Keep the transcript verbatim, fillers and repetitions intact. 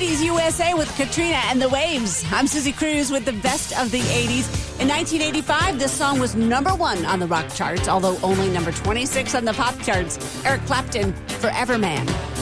eighties U S A with Katrina and the Waves. I'm Susie Cruz with the best of the eighties. In nineteen eighty-five, this song was number one on the rock charts, although only number twenty-six on the pop charts. Eric Clapton, Forever Man.